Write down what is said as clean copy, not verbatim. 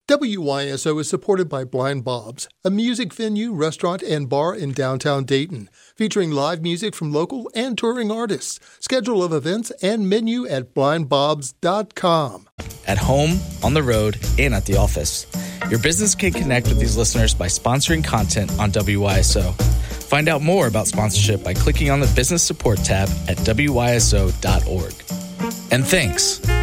WYSO is supported by Blind Bob's, a music venue, restaurant, and bar in downtown Dayton, featuring live music from local and touring artists. Schedule of events and menu at blindbobs.com. At home, on the road, and at the office, your business can connect with these listeners by sponsoring content on WYSO. Find out more about sponsorship by clicking on the Business Support tab at WYSO.org. And thanks